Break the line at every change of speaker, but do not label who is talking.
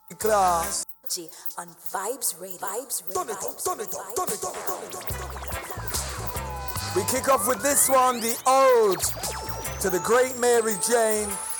Class.
On Vibes Radio.
Turn it up, turn it up, turn it up, turn it up. We kick off with this one, the ode to the great Mary Jane.